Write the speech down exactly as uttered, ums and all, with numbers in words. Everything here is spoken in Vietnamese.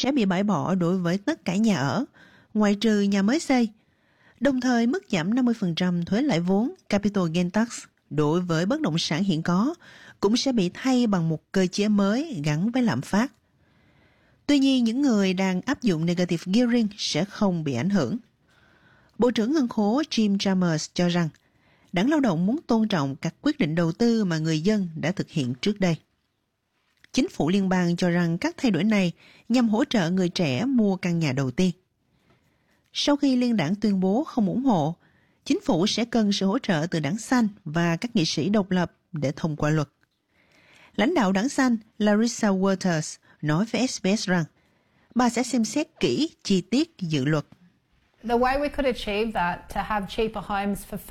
sẽ bị bãi bỏ đối với tất cả nhà ở, ngoại trừ nhà mới xây. Đồng thời, mức giảm năm mươi phần trăm thuế lãi vốn Capital Gain Tax đối với bất động sản hiện có cũng sẽ bị thay bằng một cơ chế mới gắn với lạm phát. Tuy nhiên, những người đang áp dụng negative gearing sẽ không bị ảnh hưởng. Bộ trưởng Ngân khố Jim Chalmers cho rằng, Đảng Lao động muốn tôn trọng các quyết định đầu tư mà người dân đã thực hiện trước đây. Chính phủ liên bang cho rằng các thay đổi này nhằm hỗ trợ người trẻ mua căn nhà đầu tiên. Sau khi liên đảng tuyên bố không ủng hộ, chính phủ sẽ cần sự hỗ trợ từ đảng Xanh và các nghị sĩ độc lập để thông qua luật. Lãnh đạo đảng Xanh Larissa Waters nói với ét bê ét rằng bà sẽ xem xét kỹ chi tiết dự luật. The way we could achieve that, to have cheaper homes for